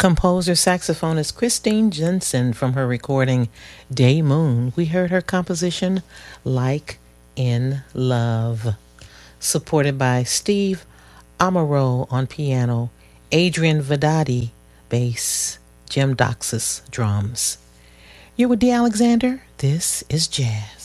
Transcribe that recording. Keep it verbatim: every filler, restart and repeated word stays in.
Composer saxophonist Christine Jensen from her recording Day Moon. We heard her composition Like in Love, supported by Steve Amaro on piano, Adrian Vedati bass, Jim Doxas drums. You're with D. Alexander. This is Jazz.